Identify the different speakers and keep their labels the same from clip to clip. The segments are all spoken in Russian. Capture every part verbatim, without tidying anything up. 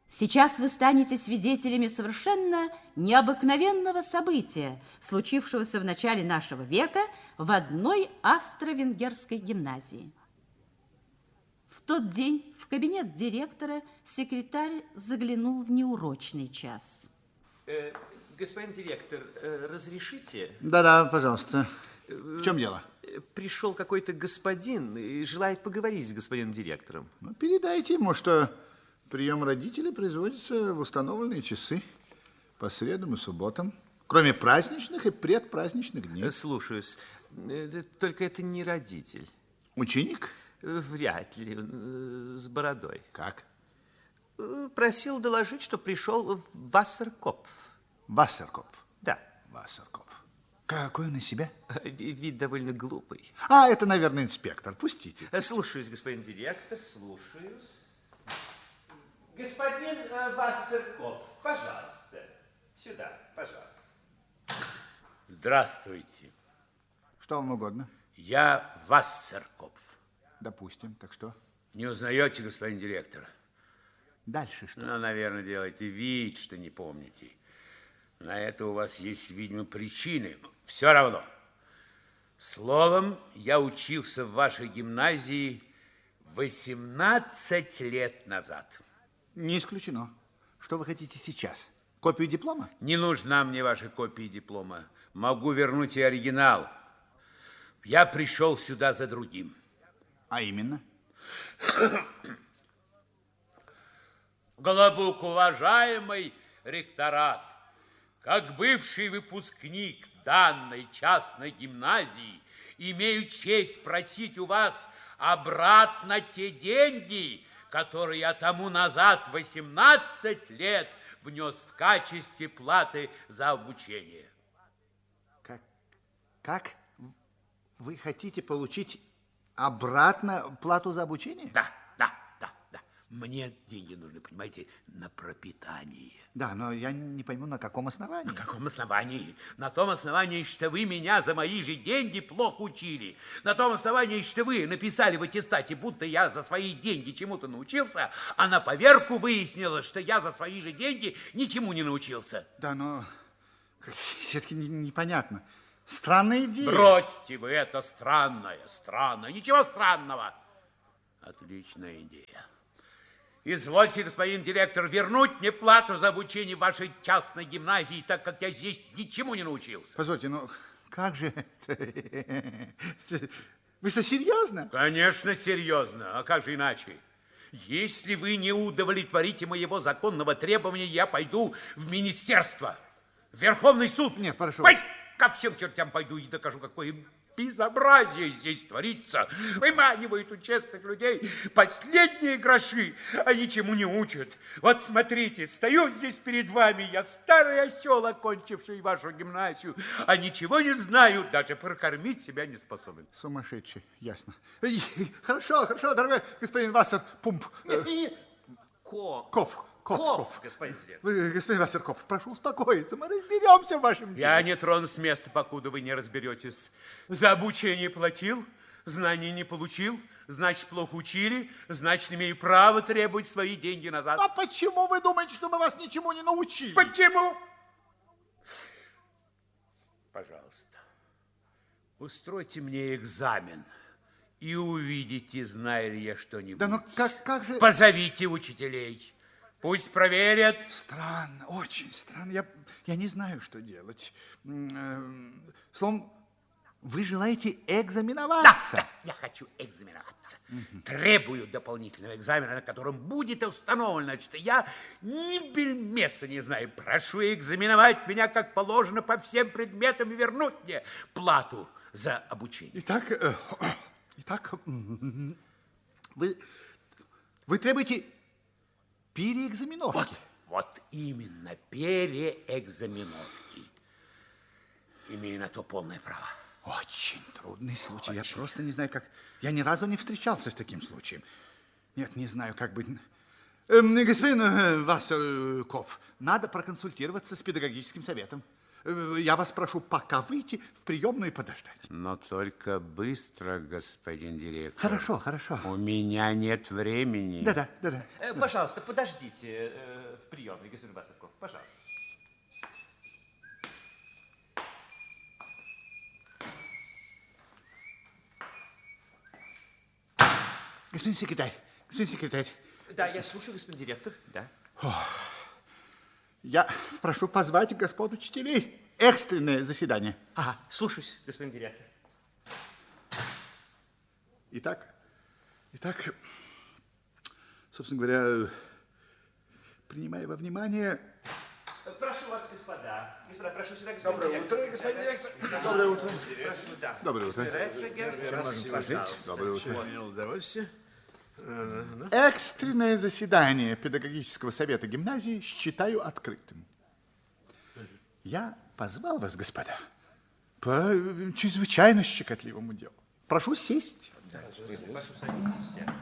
Speaker 1: Сейчас вы станете свидетелями совершенно необыкновенного события, случившегося в начале нашего века в одной австро-венгерской гимназии. В тот день в кабинет директора секретарь заглянул в неурочный час.
Speaker 2: Э, господин директор, э, разрешите?
Speaker 3: Да-да, пожалуйста. В чем дело?
Speaker 2: Пришел какой-то господин и желает поговорить с господином директором.
Speaker 3: Ну, передайте ему, что прием родителей производится в установленные часы по средам и субботам, кроме праздничных и предпраздничных дней.
Speaker 2: Слушаюсь. Только это не родитель.
Speaker 3: Ученик?
Speaker 2: Вряд ли. С бородой.
Speaker 3: Как?
Speaker 2: Просил доложить, что пришел Вассеркопф.
Speaker 3: Вассеркопф?
Speaker 2: Да.
Speaker 3: Вассеркопф. Какой он из себя?
Speaker 2: Вид довольно глупый.
Speaker 3: А, это, наверное, инспектор. Пустите.
Speaker 2: Слушаюсь, господин директор, слушаюсь. Господин Вассеркопф, пожалуйста. Сюда, пожалуйста.
Speaker 4: Здравствуйте.
Speaker 3: Что вам угодно?
Speaker 4: Я Вассеркопф.
Speaker 3: Допустим. Так что?
Speaker 4: Не узнаете, господин директор?
Speaker 3: Дальше что?
Speaker 4: Ну, наверное, делаете вид, что не помните. На это у вас есть, видимо, причины. Все равно. Словом, я учился в вашей гимназии восемнадцать лет назад.
Speaker 3: Не исключено. Что вы хотите сейчас? Копию диплома?
Speaker 4: Не нужна мне ваша копия диплома. Могу вернуть и оригинал. Я пришел сюда за другим.
Speaker 3: А именно?
Speaker 4: Глубоко уважаемый ректорат, как бывший выпускник данной частной гимназии, имею честь просить у вас обратно те деньги, которые я тому назад восемнадцать лет внес в качестве платы за обучение.
Speaker 3: Как? Как? Вы хотите получить обратно плату за обучение?
Speaker 4: Да, да, да, да. Мне деньги нужны, понимаете, на пропитание.
Speaker 3: Да, но я не пойму, на каком основании.
Speaker 4: На каком основании? На том основании, что вы меня за мои же деньги плохо учили. На том основании, что вы написали в аттестате, будто я за свои деньги чему-то научился, а на поверку выяснилось, что я за свои же деньги ничему не научился.
Speaker 3: Да, но все-таки непонятно. Странная идея.
Speaker 4: Бросьте вы это странное, странное. Ничего странного. Отличная идея. Извольте, господин директор, вернуть мне плату за обучение в вашей частной гимназии, так как я здесь ничему не научился.
Speaker 3: Позвольте, ну как же это? Вы что, серьезно?
Speaker 4: Конечно, серьезно. А как же иначе? Если вы не удовлетворите моего законного требования, я пойду в министерство, в Верховный суд.
Speaker 3: Нет, прошу.
Speaker 4: Ой, ко всем чертям пойду и докажу, какое безобразие здесь творится. Выманивают у честных людей последние гроши, а ничему не учат. Вот смотрите, стою здесь перед вами, я старый осел, окончивший вашу гимназию, а ничего не знаю, даже прокормить себя не способен.
Speaker 3: Сумасшедший, ясно. Хорошо, хорошо, дорогой господин Вассер, пумп.
Speaker 2: Ко.
Speaker 3: Коп. Коп,
Speaker 2: Коп,
Speaker 3: коп.
Speaker 2: господин директор.
Speaker 3: Вы, господин Вассеркоп, прошу успокоиться, мы разберемся в вашем деле.
Speaker 4: Я не трону с места, покуда вы не разберетесь. За обучение платил, знаний не получил, значит, плохо учили, значит, имею право требовать свои деньги назад.
Speaker 3: А почему вы думаете, что мы вас ничему не научили?
Speaker 4: Почему? Пожалуйста, устройте мне экзамен и увидите, знаю ли я что-нибудь.
Speaker 3: Да ну как, как же...
Speaker 4: Позовите учителей. Пусть проверят.
Speaker 3: Странно, очень странно. Я, я не знаю, что делать. Словом, вы желаете экзаменоваться?
Speaker 4: Да, да, я хочу экзаменоваться. Угу. Требую дополнительного экзамена, на котором будет установлено, что я ни бельмеса не знаю. Прошу экзаменовать меня, как положено, по всем предметам и вернуть мне плату за обучение.
Speaker 3: Итак, э, итак вы, вы требуете... переэкзаменовки.
Speaker 4: Вот, вот именно, переэкзаменовки. Имею на то полное право.
Speaker 3: Очень трудный случай.
Speaker 4: Очень.
Speaker 3: Я просто не знаю, как... Я ни разу не встречался с таким случаем. Нет, не знаю, как быть... Эм, господин Вассеркопф, надо проконсультироваться с педагогическим советом. Я вас прошу пока выйти в приемную и подождать.
Speaker 4: Но только быстро, господин директор.
Speaker 3: Хорошо, хорошо.
Speaker 4: У меня нет времени.
Speaker 3: Да-да, да-да.
Speaker 2: Э, пожалуйста, подождите э, в приемной, господин Васильков, пожалуйста.
Speaker 3: Господин секретарь, господин секретарь.
Speaker 2: Да, я слушаю, господин директор, да.
Speaker 3: Я прошу позвать господ учителей. Экстренное заседание.
Speaker 2: Ага, слушаюсь, господин директор.
Speaker 3: Итак, итак, собственно говоря, принимая во внимание...
Speaker 2: Прошу вас, господа. Господа, прошу сюда, господин
Speaker 5: Доброе
Speaker 2: директор.
Speaker 5: утро, господин директор.
Speaker 3: Доброе утро.
Speaker 2: Прошу, да.
Speaker 3: Доброе утро.
Speaker 2: Рецегер.
Speaker 3: Можем сложить. Доброе утро.
Speaker 5: Имел удовольствие.
Speaker 3: Экстренное заседание педагогического совета гимназии считаю открытым. Я позвал вас, господа, по чрезвычайно щекотливому делу. Прошу сесть.
Speaker 2: Прошу садиться все.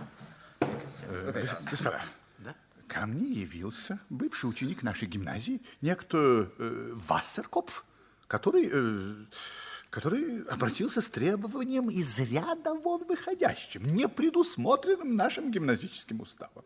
Speaker 3: Э, гос- Господа,
Speaker 5: Да?
Speaker 3: ко мне явился бывший ученик нашей гимназии, некто э, Вассеркопф, который, э, который обратился с требованием из ряда вон выходящим, не предусмотренным нашим гимназическим уставом.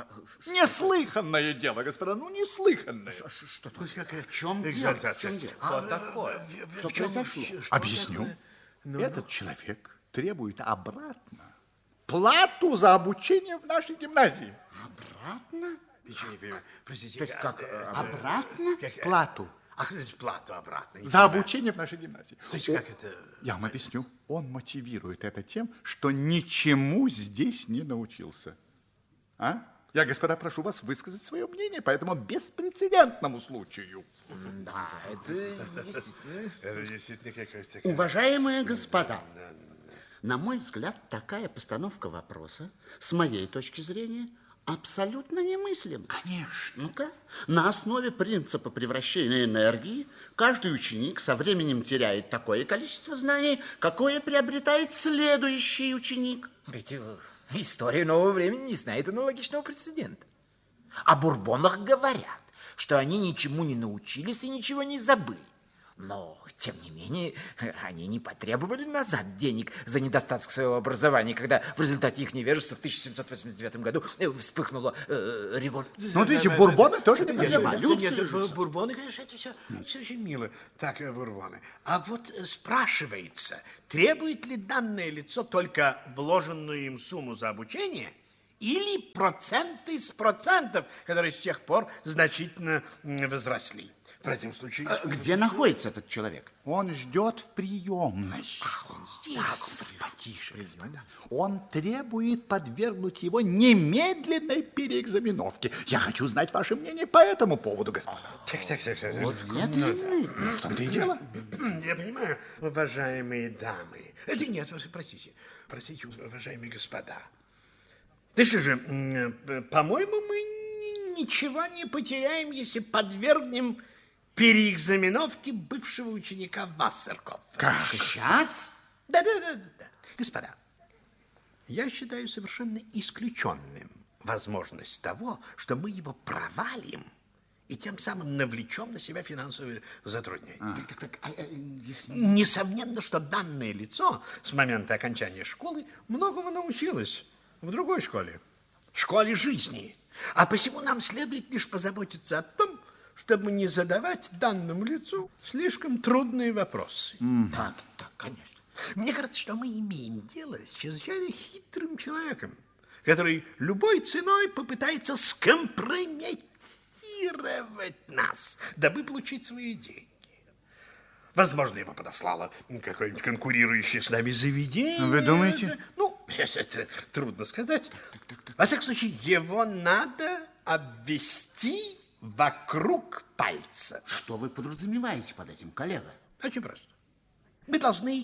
Speaker 3: Неслыханное дело, господа, ну неслыханное.
Speaker 5: Что там? В
Speaker 6: чем дело?
Speaker 5: Экзальтация.
Speaker 6: В чем дело?
Speaker 2: Что такое?
Speaker 6: Что произошло?
Speaker 3: Объясню. Этот человек требует обратно плату за обучение в нашей гимназии.
Speaker 6: Обратно?
Speaker 5: Ничего не понимаю. Простите.
Speaker 6: То есть как,
Speaker 5: а,
Speaker 6: э,
Speaker 5: а,
Speaker 6: обратно?
Speaker 5: как- э,
Speaker 3: Плату
Speaker 5: Ах, это плату обратно. не
Speaker 3: за
Speaker 5: понимаю.
Speaker 3: обучение в нашей гимназии.
Speaker 5: То есть как это?
Speaker 3: Я вам объясню. Он мотивирует это тем, что ничему здесь не научился. А? Я, господа, прошу вас высказать свое мнение по этому беспрецедентному случаю.
Speaker 6: Да, это действительно...
Speaker 5: Это действительно какая-то такая...
Speaker 6: Уважаемые господа, на мой взгляд, такая постановка вопроса, с моей точки зрения, абсолютно немыслима.
Speaker 3: Конечно.
Speaker 6: Ну-ка, на основе принципа превращения энергии каждый ученик со временем теряет такое количество знаний, какое приобретает следующий ученик.
Speaker 7: Ведь э, история нового времени не знает аналогичного прецедента. О бурбонах говорят, что они ничему не научились и ничего не забыли. Но, тем не менее, они не потребовали назад денег за недостаток своего образования, когда в результате их невежества в тысяча семьсот восемьдесят девятом году э, вспыхнула э, революция.
Speaker 3: Ну, вот видите, бурбоны тоже не
Speaker 5: Нет,
Speaker 3: понимали.
Speaker 5: нет, нет, бу- бурбоны, конечно, это все, все очень мило. Так, э, бурбоны. А вот э, спрашивается, требует ли данное лицо только вложенную им сумму за обучение или проценты с процентов, которые с тех пор значительно м, возросли? В противном случае...
Speaker 6: А где находится этот человек?
Speaker 3: Он ждет в приемной.
Speaker 6: Он здесь.
Speaker 3: Потише, господа. Он требует подвергнуть его немедленной переэкзаменовке. Я хочу знать ваше мнение по этому поводу, господа.
Speaker 5: Так, так, так, так.
Speaker 6: Вот медленный.
Speaker 3: В том-то и дело.
Speaker 5: Я понимаю, уважаемые дамы. Это нет, простите. Простите, уважаемые господа. Да что же, м, э, по-моему, мы ни- ничего не потеряем, если подвергнем переэкзаменовке бывшего ученика Вассеркопфа.
Speaker 3: Как?
Speaker 6: Сейчас?
Speaker 5: Да, да, да, да, да. Господа, я считаю совершенно исключенным возможность того, что мы его провалим и тем самым навлечем на себя финансовые затруднения.
Speaker 6: Так, так, так, а, а, если-
Speaker 5: Несомненно, что данное лицо с момента окончания школы многому научилось в другой школе, школе жизни. А посему нам следует лишь позаботиться о том, чтобы не задавать данному лицу слишком трудные вопросы.
Speaker 6: Так, так, конечно.
Speaker 5: Мне кажется, что мы имеем дело с чрезвычайно хитрым человеком, который любой ценой попытается скомпрометировать нас, дабы получить свои деньги. Возможно, его подослало какое-нибудь конкурирующее с нами заведение.
Speaker 3: Вы думаете?
Speaker 5: Ну, это трудно сказать. Во всяком случае, его надо обвести вокруг пальца.
Speaker 6: Что вы подразумеваете под этим, коллега?
Speaker 5: Очень просто. Мы должны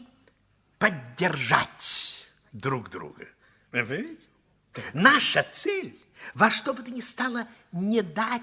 Speaker 5: поддержать друг друга. Вы понимаете? Наша цель во что бы то ни стало не дать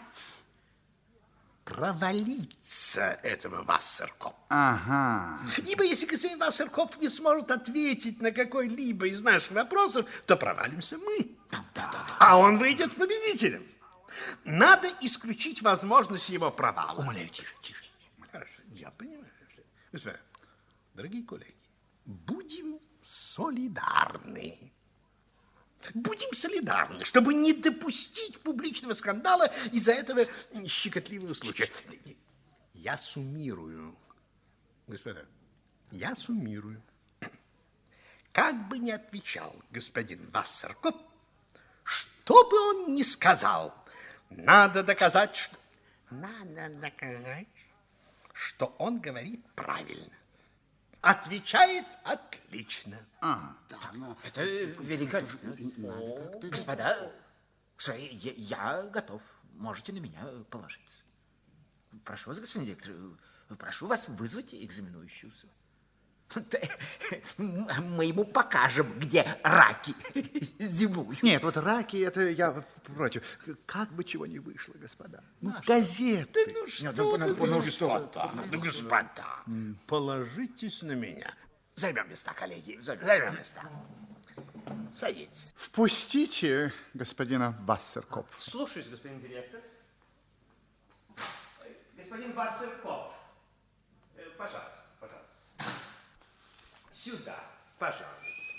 Speaker 5: провалиться этого Вассеркопфа.
Speaker 3: Ага.
Speaker 5: Ибо если господин Вассеркопф не сможет ответить на какой-либо из наших вопросов, то провалимся мы. А он выйдет победителем. Надо исключить возможность его провала.
Speaker 6: Умоляю, тише, тише.
Speaker 5: Хорошо, я понимаю. Господа, дорогие коллеги, будем солидарны. Будем солидарны, чтобы не допустить публичного скандала из-за этого щекотливого случая. Я суммирую. Господа, я суммирую. Как бы ни отвечал господин Вассеркопф, что бы он ни сказал, надо доказать, что... Надо доказать, что он говорит правильно. Отвечает отлично.
Speaker 7: А, да, ну, это великолепно. Господа, я, я готов. Можете на меня положиться. Прошу вас, господин директор, прошу вас вызвать экзаменующегося. Мы ему покажем, где раки зимуют.
Speaker 3: Нет, вот раки, это я против. Как бы чего ни вышло, господа. Ну, газеты.
Speaker 5: Да ну что, ну, ну, ну, ну, господа, ну, господа, положитесь на меня. Займем места, коллеги, займем места. Садитесь.
Speaker 3: Впустите господина Вассеркопф.
Speaker 2: Слушаюсь, господин директор. Господин Вассеркопф, пожалуйста, пожалуйста. Сюда, пожалуйста.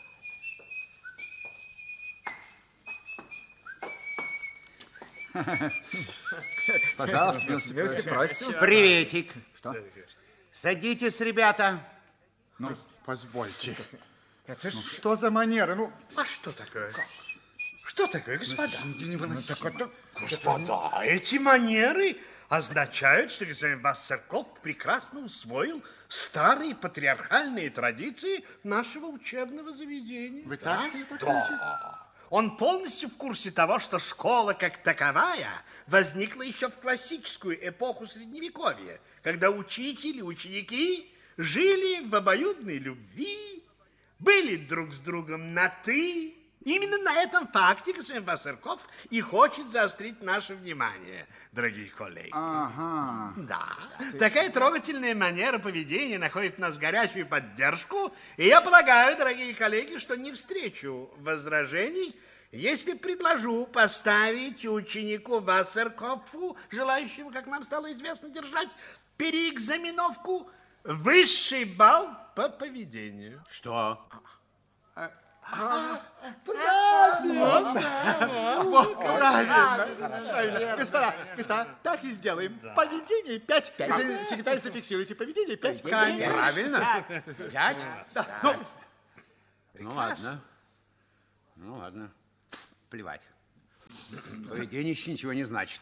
Speaker 3: Пожалуйста,
Speaker 7: милости просим.
Speaker 8: Приветик.
Speaker 3: Что?
Speaker 8: Садитесь, ребята.
Speaker 3: Ну, позвольте.
Speaker 7: Это
Speaker 3: Ну, что за манеры? Ну,
Speaker 5: А что такое? Что такое, господа?
Speaker 3: невыносимо.
Speaker 5: Господа, эти манеры означают, что господин Вассеркопф прекрасно усвоил старые патриархальные традиции нашего учебного заведения.
Speaker 3: Вы так это
Speaker 5: Да. Он полностью в курсе того, что школа как таковая возникла еще в классическую эпоху Средневековья, когда учитель и ученики жили в обоюдной любви, были друг с другом на «ты». Именно на этом факте господин Вассеркопф и хочет заострить наше внимание, дорогие коллеги.
Speaker 3: Ага.
Speaker 5: Да, такая трогательная манера поведения находит в нас горячую поддержку, и я полагаю, дорогие коллеги, что не встречу возражений, если предложу поставить ученику Вассеркопфу, желающему, как нам стало известно, держать переэкзаменовку, высший балл по поведению.
Speaker 8: Что?
Speaker 3: Правильно. Вот, правильно. Господа, господа, так и сделаем. Поведение пять. Если секретарь зафиксируйте поведение пять.
Speaker 8: Правильно. Пять?
Speaker 3: Да. Ну,
Speaker 8: Ну, ладно. Ну, ладно. Плевать. Поведение еще ничего не значит.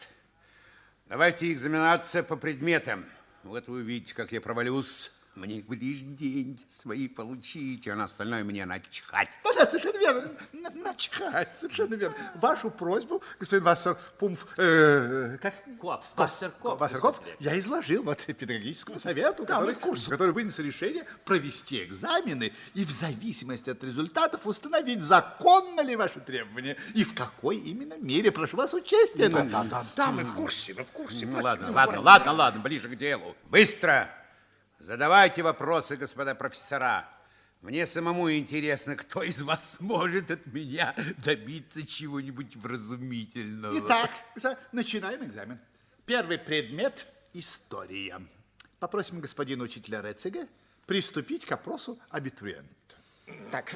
Speaker 8: Давайте экзаменация по предметам. Вот вы увидите, как я провалюсь. Мне лишь деньги свои получите, а на остальное мне начхать.
Speaker 3: Ну, да, совершенно верно. На- Начхать, совершенно верно. Вашу просьбу, господин Вассерпумф, э, как?
Speaker 2: Коп, Вассеркопф.
Speaker 3: Вассеркопф, я изложил вот педагогическому совету, который, который вынес решение провести экзамены и в зависимости от результатов установить, законно ли ваши требования и в какой именно мере. Прошу вас учесть это.
Speaker 5: Да, да, да, мы в курсе, мы в курсе.
Speaker 8: Ну,
Speaker 5: Просим,
Speaker 8: ладно,
Speaker 5: ну,
Speaker 8: ладно,
Speaker 5: вот.
Speaker 8: ладно, ладно, ближе к делу. Быстро! Задавайте вопросы, господа профессора. Мне самому интересно, кто из вас сможет от меня добиться чего-нибудь вразумительного.
Speaker 3: Итак, господа, начинаем экзамен. Первый предмет – история. Попросим господина учителя Рецега приступить к опросу абитуриента.
Speaker 7: Так,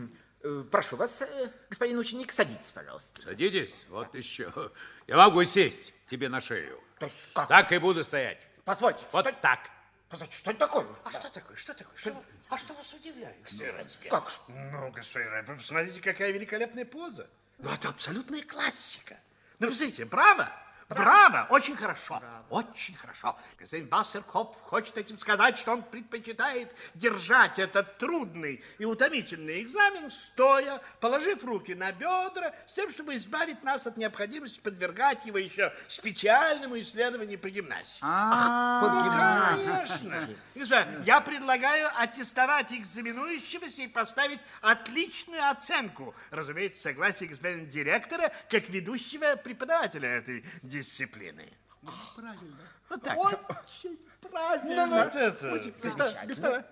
Speaker 7: э, прошу вас, э, господин ученик, садитесь, пожалуйста.
Speaker 8: Садитесь, вот еще. Я могу сесть тебе на шею.
Speaker 7: То есть как?
Speaker 8: Так и буду стоять.
Speaker 7: Позвольте,
Speaker 8: Вот
Speaker 7: что,
Speaker 8: так.
Speaker 7: позвольте, что это такое?
Speaker 5: А что такое, что такое? Что, а что вас удивляет, господин Рецке?
Speaker 7: Как ж?
Speaker 5: Ну, господин Рецке, посмотрите, какая великолепная поза. Ну, это абсолютная классика. Ну, посмотрите, браво, браво, очень хорошо, очень хорошо. Господин Вассеркопф хочет этим сказать, что он предпочитает держать этот трудный и утомительный экзамен стоя, положив руки на бедра, с тем, чтобы избавить нас от необходимости подвергать его еще специальному исследованию по гимнастике.
Speaker 3: А,
Speaker 5: Ну, конечно. Господа, я предлагаю аттестовать экзаменующегося и поставить отличную оценку, разумеется, в согласии господина директора, как ведущего преподавателя этой дисциплины.
Speaker 3: правильно.
Speaker 5: Вот так.
Speaker 3: Очень правильно.
Speaker 5: Ну, вот это.
Speaker 3: Очень, господа, господа,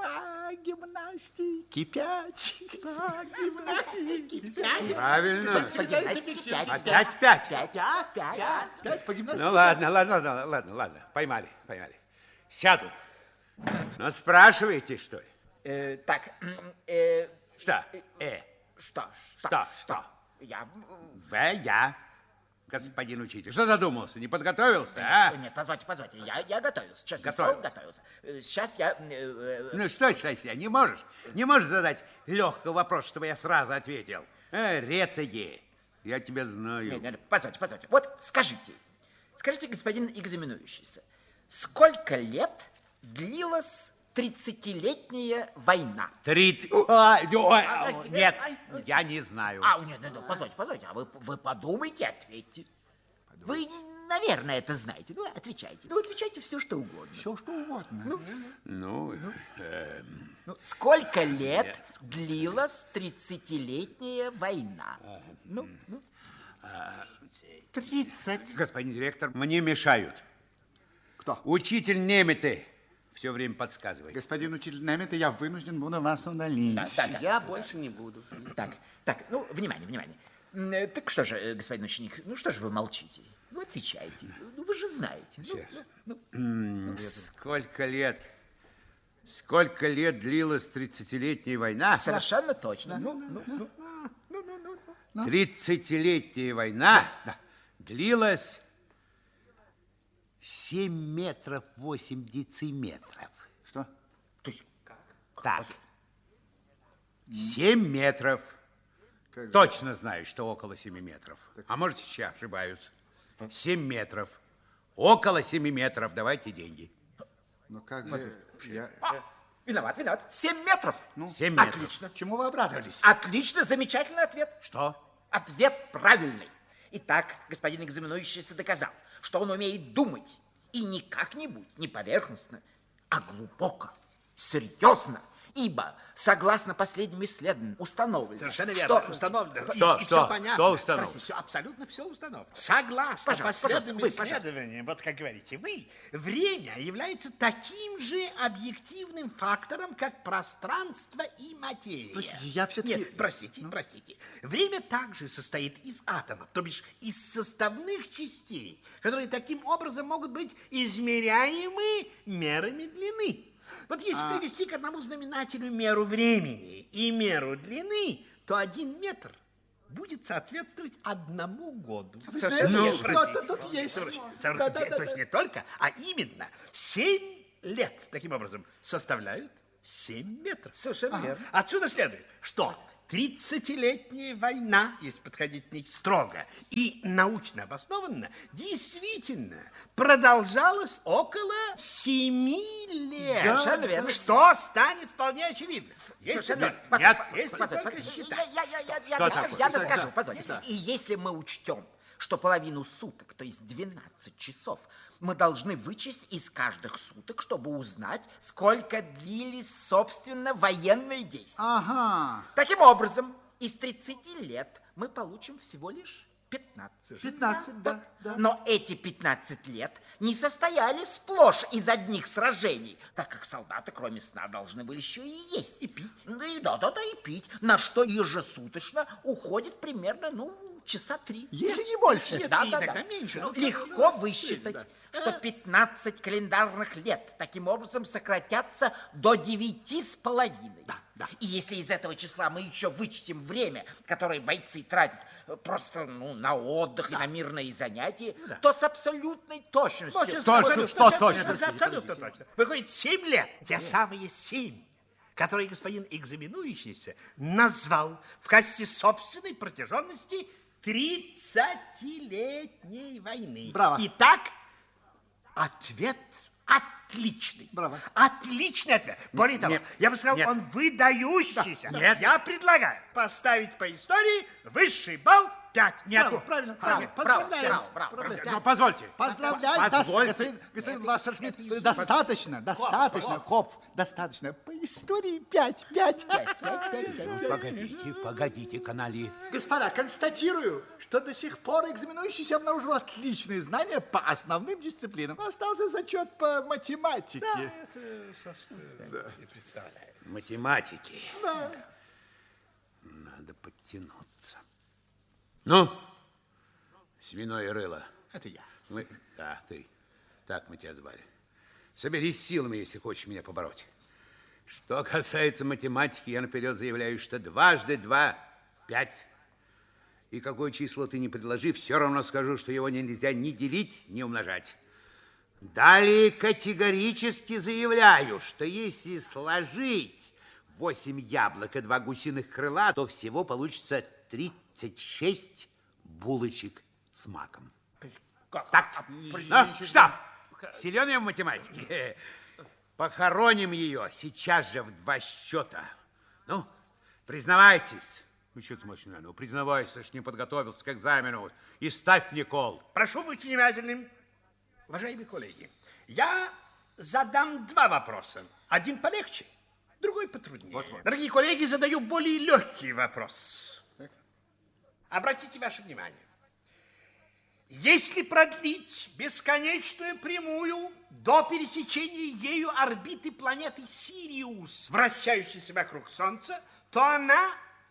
Speaker 3: по гимнастике пять. По гимнастике пять.
Speaker 8: Правильно.
Speaker 3: Секретарь зафиксируйте.
Speaker 8: Опять пять.
Speaker 3: Пять, пять, пять, по гимнастике.
Speaker 8: Ну ладно, ладно, ладно, ладно, ладно. Поймали, поймали. Сяду. Ну, спрашиваете, что ли?
Speaker 7: Э, так, э,
Speaker 8: Что? Э.
Speaker 7: что,
Speaker 8: Что? Что?
Speaker 7: Я...
Speaker 8: В, я. Господин учитель. Что задумался? Не подготовился, а?
Speaker 7: Нет, позвольте, позвольте, я, я готовился, честно
Speaker 8: Готовился.
Speaker 7: слово, готовился. Э, Сейчас я... э, э,
Speaker 8: Ну что, сейчас я не можешь? Не можешь задать легкий вопрос, чтобы я сразу ответил? Э, рецеги, я тебя знаю.
Speaker 7: Нет, нет, позвольте, позвольте. Вот скажите, скажите, господин экзаменующийся, сколько лет длилась тридцатилетняя война?
Speaker 8: Тридцать... А, а, нет, я не знаю.
Speaker 7: А, нет, нет, нет, позвольте, позвольте, а вы, вы подумайте, ответьте. Вы, наверное, это знаете. Ну, отвечайте. Ну, отвечайте все, что угодно.
Speaker 3: Все, что угодно.
Speaker 7: Ну,
Speaker 8: Ну, эм,
Speaker 7: ну, сколько лет длилась тридцатилетняя война? Ну, ну. Тридцать.
Speaker 8: господин директор, мне мешают.
Speaker 3: Кто?
Speaker 8: Учитель Неметы все время подсказывает.
Speaker 3: Господин учитель Немета, я вынужден буду вас удалить.
Speaker 7: Да, да, да.
Speaker 6: Я больше не буду.
Speaker 7: Так, так, ну, внимание, внимание. М, э, Так что же, э, господин ученик, ну что же вы молчите? Ну, отвечайте. Ну, вы же знаете. Ну,
Speaker 8: Сейчас.
Speaker 7: ну, ну.
Speaker 8: М, Сколько лет? Сколько лет длилась тридцатилетняя война?
Speaker 7: Совершенно точно. Ну, ну, ну.
Speaker 8: Тридцатилетняя война длилась семь метров восемь дециметров.
Speaker 3: Что?
Speaker 7: То есть, как?
Speaker 8: Так. Семь метров.
Speaker 3: Как же?
Speaker 8: Точно знаю, что около семи метров. А может, сейчас ошибаюсь. Семь метров. Около семи метров. Давайте деньги.
Speaker 3: Ну как же... Я...
Speaker 7: А, виноват, виноват. Семь метров.
Speaker 8: Семь метров.
Speaker 7: Отлично.
Speaker 3: Чему вы обрадовались?
Speaker 7: Отлично, замечательный ответ.
Speaker 8: Что?
Speaker 7: Ответ правильный. Итак, господин экзаменующийся доказал, что он умеет думать. И не как-нибудь, не поверхностно, а глубоко, серьезно. Ибо, согласно последним исследованиям, установлено,
Speaker 5: Совершенно верно.
Speaker 7: что...
Speaker 5: Установлено. И-
Speaker 8: Что,
Speaker 5: и
Speaker 8: что?
Speaker 5: все понятно.
Speaker 8: Что установлено?
Speaker 5: Простите, все, абсолютно все установлено. Согласно
Speaker 7: Пожалуйста,
Speaker 5: последним
Speaker 7: пожалуйста, вы,
Speaker 5: исследованиям, вот как говорите вы, время является таким же объективным фактором, как пространство и материя.
Speaker 3: Простите, я все-таки-
Speaker 5: Нет, простите, простите. Время также состоит из атомов, то бишь из составных частей, которые таким образом могут быть измеряемы мерами длины. Вот если
Speaker 3: А.
Speaker 5: привести к одному знаменателю меру времени и меру длины, то один метр будет соответствовать одному году.
Speaker 7: Совершенно
Speaker 5: Ну,
Speaker 7: верно.
Speaker 5: простите,
Speaker 3: Что-то тут есть.
Speaker 5: совершенно- совершенно-
Speaker 3: Да-да-да-да.
Speaker 5: То есть не только, а именно семь лет, таким образом, составляют семь метров.
Speaker 7: Совершенно верно.
Speaker 5: Отсюда следует, что тридцатилетняя война, если подходить к ней строго и научно обоснованно, действительно продолжалась около семи лет.
Speaker 7: Совершенно верно.
Speaker 5: Что станет вполне очевидно. Если
Speaker 7: Совершенно
Speaker 5: только-
Speaker 7: верно.
Speaker 8: Нет.
Speaker 7: Позвольте,
Speaker 5: Если
Speaker 7: позвольте,
Speaker 5: только
Speaker 7: позвольте.
Speaker 5: считать.
Speaker 7: Я, я, я, я
Speaker 8: Что
Speaker 7: доскажу,
Speaker 8: такое?
Speaker 7: я
Speaker 8: Что
Speaker 7: доскажу,
Speaker 3: Да.
Speaker 7: позвольте.
Speaker 3: Да.
Speaker 7: И если мы учтем, что половину суток, то есть двенадцать часов, мы должны вычесть из каждых суток, чтобы узнать, сколько длились, собственно, военные действия.
Speaker 3: Ага.
Speaker 7: Таким образом, из тридцати лет мы получим всего лишь пятнадцать.
Speaker 3: пятнадцать, да, да.
Speaker 7: Но эти пятнадцать лет не состояли сплошь из одних сражений, так как солдаты, кроме сна, должны были еще и есть. И пить. Да, и, да, да, да, и пить, на что ежесуточно уходит примерно, ну, часа три.
Speaker 3: Если не больше.
Speaker 5: Нет,
Speaker 7: Да,
Speaker 5: и
Speaker 7: да,
Speaker 5: иногда
Speaker 7: да.
Speaker 5: меньше.
Speaker 7: Ну,
Speaker 5: Ну,
Speaker 7: легко высчитать, что пятнадцать календарных лет таким образом сократятся до девяти с половиной.
Speaker 3: Да, да.
Speaker 7: И если из этого числа мы еще вычтем время, которое бойцы тратят э, просто ну, на отдых и на мирные занятия, то с абсолютной точностью...
Speaker 5: Точно,
Speaker 8: Что-
Speaker 5: абсолютно,
Speaker 8: что
Speaker 5: точно,
Speaker 8: точно?
Speaker 5: точно, абсолютно точно. Выходит, семь лет. Те самые семь, которые господин экзаменующийся назвал в качестве собственной протяженности тридцатилетней войны.
Speaker 3: Браво.
Speaker 5: Итак, ответ отличный.
Speaker 3: Браво.
Speaker 5: Отличный ответ. Более того,
Speaker 8: Нет.
Speaker 5: я бы сказал,
Speaker 8: Нет.
Speaker 5: он выдающийся.
Speaker 8: Нет.
Speaker 5: Я предлагаю поставить по истории высший балл пять. Нет.
Speaker 3: Браво, правильно,
Speaker 7: Браво,
Speaker 3: правильно.
Speaker 7: браво,
Speaker 3: Поздравляем.
Speaker 7: браво, браво,
Speaker 3: Поздравляем.
Speaker 8: Ну, позвольте.
Speaker 3: Поздравляю, дос-
Speaker 8: Позвольте.
Speaker 3: господин, господин Вассершмидт, достаточно, достаточно, Копф, достаточно. По истории пять, пять.
Speaker 8: Погодите, погодите, канали.
Speaker 3: Господа, констатирую, что до сих пор экзаменующийся обнаружил отличные знания по основным дисциплинам. Остался зачет по математике.
Speaker 8: Математики. Надо подтянуться. Ну, свиное рыло.
Speaker 5: Это я.
Speaker 8: Мы... Да, ты. Так мы тебя звали. Соберись силами, если хочешь меня побороть. Что касается математики, я наперед заявляю, что дважды два – пять. И какое число ты не предложи, все равно скажу, что его нельзя ни делить, ни умножать. Далее категорически заявляю, что если сложить восемь яблок и два гусиных крыла, то всего получится тридцать шесть булочек с маком.
Speaker 4: Как?
Speaker 8: Так, ну, что? Силен я в математике? Похороним ее сейчас же в два счета. Ну, признавайтесь. Ну, что ты смотришь на меня? Ну, признавайся, что не подготовился к экзамену. И ставь мне кол.
Speaker 5: Прошу быть внимательным. Уважаемые коллеги, я задам два вопроса. Один полегче, другой потруднее. Вот, вот. Дорогие коллеги, задаю более легкий вопрос. Так. Обратите ваше внимание. Если продлить бесконечную прямую до пересечения ею орбиты планеты Сириус, вращающейся вокруг Солнца, то она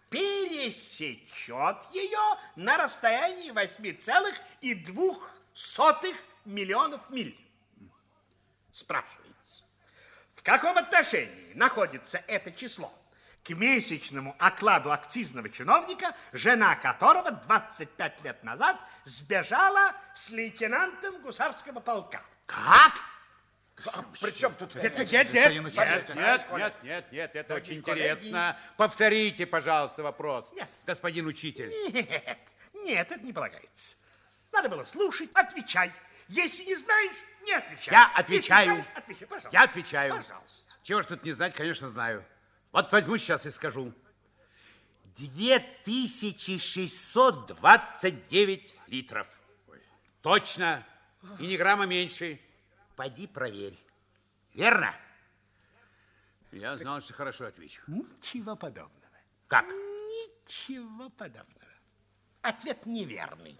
Speaker 5: пересечет ее на расстоянии восемь целых две десятых миллионов миль. Спрашивается, в каком отношении находится это число к месячному окладу акцизного чиновника, жена которого двадцать пять лет назад сбежала с лейтенантом гусарского полка?
Speaker 8: Как?
Speaker 5: А, при чем тут...
Speaker 8: Нет, нет, нет, нет, нет, нет, нет, нет, это очень интересно. Повторите, пожалуйста, вопрос,
Speaker 5: Нет.
Speaker 8: господин учитель.
Speaker 5: Нет, нет, это не полагается. Надо было слушать, отвечай. Если не знаешь, не отвечай.
Speaker 8: Я отвечаю.
Speaker 5: Знаешь, отвечай, пожалуйста.
Speaker 8: Я отвечаю.
Speaker 5: Пожалуйста.
Speaker 8: Чего ж тут не знать, конечно, знаю. Вот возьму сейчас и скажу. Две тысячи шестьсот двадцать девять литров. Точно. И ни грамма меньше. Поди проверь. Верно? Я знал, что хорошо отвечу.
Speaker 5: Ничего подобного.
Speaker 8: Как?
Speaker 5: Ничего подобного. Ответ неверный.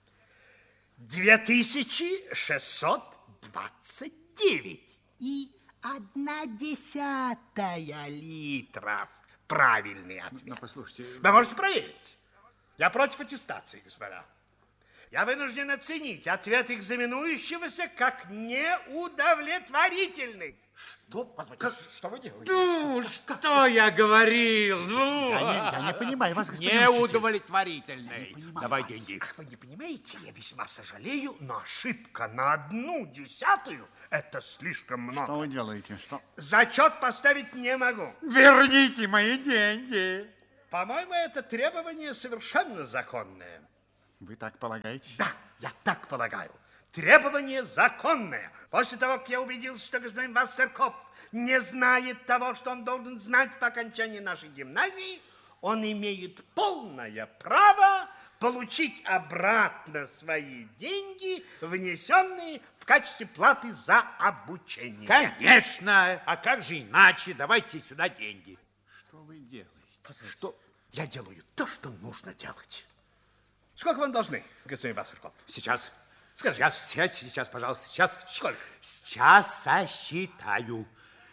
Speaker 5: Две тысячи шестьсот двадцать девять и одна десятая литров. Правильный ответ.
Speaker 3: Но послушайте...
Speaker 5: Вы можете проверить. Я против аттестации, господа. Я вынужден оценить ответ экзаменующегося как неудовлетворительный.
Speaker 7: Что? Позвольте, что вы делаете?
Speaker 8: Ну, что я говорил? Ну,
Speaker 3: Я не, я не понимаю вас, господин учитель.
Speaker 8: неудовлетворительный. Давай
Speaker 5: вас.
Speaker 8: деньги.
Speaker 5: Ах, вы не понимаете, я весьма сожалею, но ошибка на одну десятую – это слишком много.
Speaker 3: Что вы делаете? Что?
Speaker 5: Зачет поставить не могу.
Speaker 8: Верните мои деньги.
Speaker 5: По-моему, это требование совершенно законное.
Speaker 3: Вы так полагаете?
Speaker 5: Да, я так полагаю. Требование законное. После того, как я убедился, что господин Вассеркопф не знает того, что он должен знать по окончании нашей гимназии, он имеет полное право получить обратно свои деньги, внесенные в качестве платы за обучение.
Speaker 8: Конечно. А как же иначе? Давайте сюда деньги.
Speaker 3: Что вы делаете?
Speaker 5: Что? Я делаю то, что нужно делать. Сколько вам должны, господин Вассеркопф?
Speaker 8: Сейчас.
Speaker 5: Скажи.
Speaker 8: Сейчас, сейчас, сейчас, пожалуйста. Сейчас.
Speaker 5: Сколько?
Speaker 8: Сейчас сосчитаю.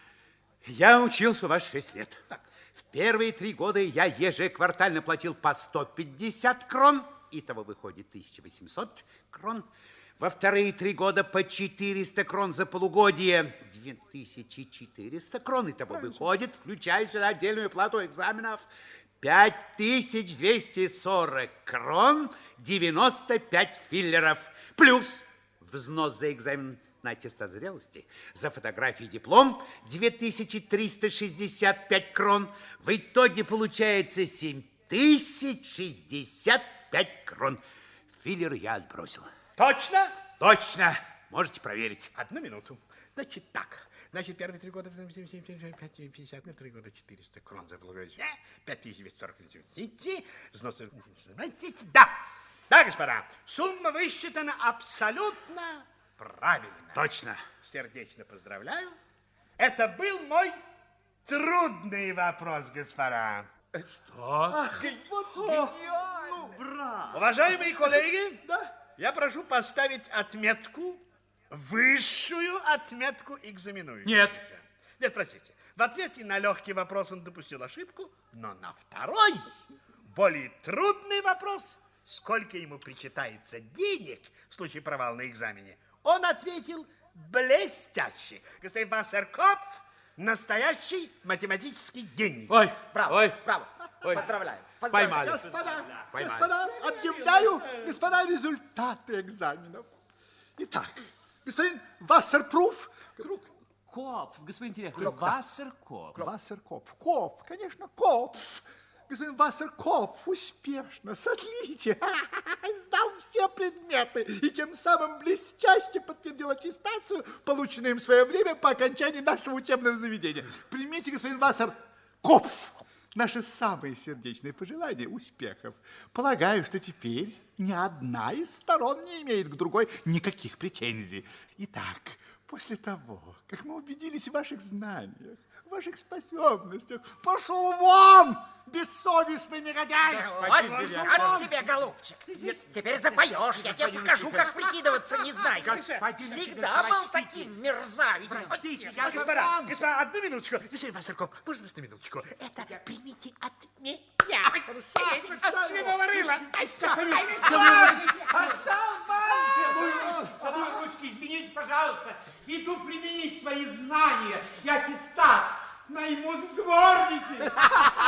Speaker 8: Я учился у вас шесть лет.
Speaker 5: Так.
Speaker 8: В первые три года я ежеквартально платил по сто пятьдесят крон. Итого выходит тысяча восемьсот крон. Во вторые три года по четыреста крон за полугодие. две тысячи четыреста крон. Итого выходит, включая сюда отдельную плату экзаменов, пять тысяч двести сорок крон, девяносто пять филлеров. Плюс взнос за экзамен на аттестат зрелости, за фотографии и диплом две тысячи триста шестьдесят пять крон. В итоге получается семь тысяч шестьдесят пять крон. Филлер я отбросил.
Speaker 5: Точно?
Speaker 8: Точно. Можете проверить.
Speaker 5: Одну минуту. Значит так. Значит, первые три года пять пятьдесят, вторые года четыреста крон за полугодие. пять тысяч двести сорок взносы. Да. Да, господа, сумма высчитана абсолютно правильно.
Speaker 8: Точно.
Speaker 5: Сердечно поздравляю. Это был мой трудный вопрос, господа.
Speaker 8: Что?
Speaker 6: Ах, вот гениально! Ну, браво!
Speaker 5: Уважаемые коллеги, да? Я прошу поставить отметку, высшую отметку экзаменующего.
Speaker 8: Нет.
Speaker 5: Нет, простите. В ответе на легкий вопрос он допустил ошибку, но на второй, более трудный вопрос, сколько ему причитается денег в случае провала на экзамене, Он ответил блестяще. Господин Вассеркопф настоящий математический гений.
Speaker 2: Ой,
Speaker 7: Браво,
Speaker 2: ой,
Speaker 7: браво.
Speaker 2: ой.
Speaker 7: Поздравляю.
Speaker 2: Поймали.
Speaker 3: Господа,
Speaker 2: Поймали.
Speaker 3: господа, объявляю, господа, результаты экзаменов. Итак, господин Вассерпруф, круг.
Speaker 2: Копф, господин директор, Вассеркопф.
Speaker 3: Вассеркопф, Копф, конечно, Копф. Господин Вассеркопф успешно, с отличием, сдал все предметы и тем самым блестяще подтвердил аттестацию, полученную им в свое время по окончании нашего учебного заведения. Примите, господин Вассеркопф, наши самые сердечные пожелания успехов. Полагаю, что теперь ни одна из сторон не имеет к другой никаких претензий. Итак, после того, как мы убедились в ваших знаниях, в ваших способностях, пошел вон, бессовестный негодяй!
Speaker 7: Вот тебе, голубчик. Теперь запоешь, я тебе покажу, как прикидываться не знаю. Всегда был таким мерзавцем.
Speaker 5: Господа, господа, одну минуточку. Господин Вассеркопф, можно вас на минуточку? Это примите от меня. От свиного рыла.
Speaker 4: Целую ручки, извините, пожалуйста. Иду применить свои знания и аттестат. Наймусь в дворники.